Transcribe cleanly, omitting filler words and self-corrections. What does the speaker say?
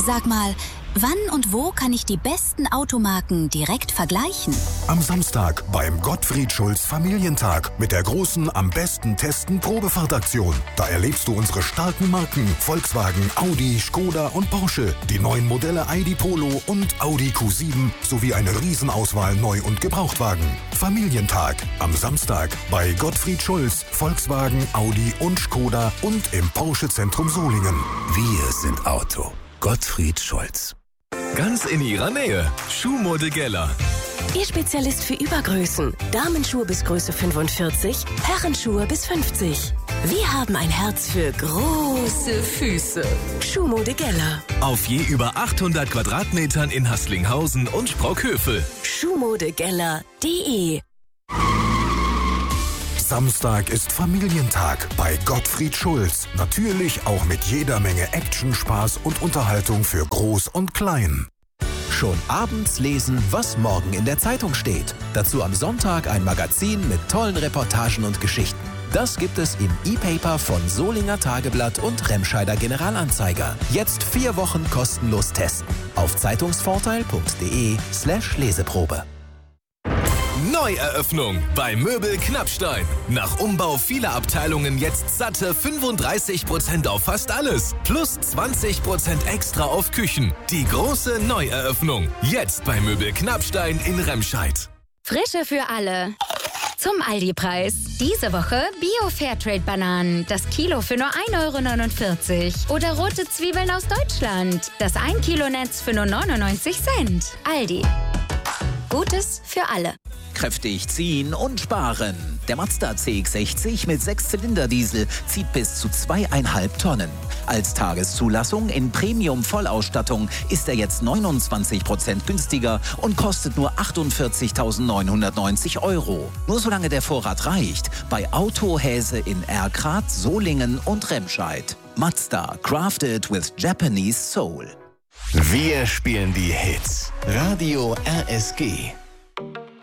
Sag mal, wann und wo kann ich die besten Automarken direkt vergleichen? Am Samstag beim Gottfried Schulz Familientag mit der großen Am besten testen Probefahrtaktion. Da erlebst du unsere starken Marken Volkswagen, Audi, Skoda und Porsche, die neuen Modelle ID Polo und Audi Q7 sowie eine Riesenauswahl Neu- und Gebrauchtwagen. Familientag am Samstag bei Gottfried Schulz, Volkswagen, Audi und Skoda und im Porsche Zentrum Solingen. Wir sind Auto. Gottfried Schulz. Ganz in ihrer Nähe. Schuhmode Geller. Ihr Spezialist für Übergrößen. Damenschuhe bis Größe 45, Herrenschuhe bis 50. Wir haben ein Herz für große Füße. Schuhmode Geller. Auf je über 800 Quadratmetern in Haßlinghausen und Sprockhövel. Schuhmodegeller.de. Samstag ist Familientag bei Gottfried Schulz. Natürlich auch mit jeder Menge Action, Spaß und Unterhaltung für Groß und Klein. Schon abends lesen, was morgen in der Zeitung steht. Dazu am Sonntag ein Magazin mit tollen Reportagen und Geschichten. Das gibt es im E-Paper von Solinger Tageblatt und Remscheider Generalanzeiger. Jetzt 4 Wochen kostenlos testen. Auf zeitungsvorteil.de/Leseprobe. Neueröffnung bei Möbel Knappstein. Nach Umbau vieler Abteilungen jetzt satte 35% auf fast alles. Plus 20% extra auf Küchen. Die große Neueröffnung. Jetzt bei Möbel Knappstein in Remscheid. Frische für alle. Zum Aldi-Preis. Diese Woche Bio-Fairtrade-Bananen. Das Kilo für nur 1,49 €. Oder rote Zwiebeln aus Deutschland. Das 1 Kilo Netz für nur 99 Cent. Aldi. Gutes für alle. Kräftig ziehen und sparen. Der Mazda CX-60 mit 6-Zylinder-Diesel zieht bis zu 2,5 Tonnen. Als Tageszulassung in Premium-Vollausstattung ist er jetzt 29% günstiger und kostet nur 48.990 €. Nur solange der Vorrat reicht. Bei Autohäse in Erkrath, Solingen und Remscheid. Mazda, crafted with Japanese soul. Wir spielen die Hits. Radio RSG.